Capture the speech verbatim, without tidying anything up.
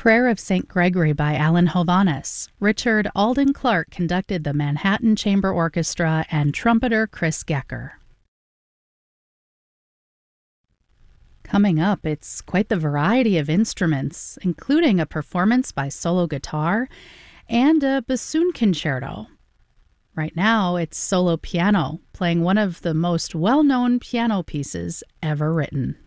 Prayer of Saint Gregory by Alan Hovhaness. Richard Alden Clark conducted the Manhattan Chamber Orchestra and trumpeter Chris Gecker. Coming up, it's quite the variety of instruments, including a performance by solo guitar and a bassoon concerto. Right now, it's solo piano, playing one of the most well-known piano pieces ever written.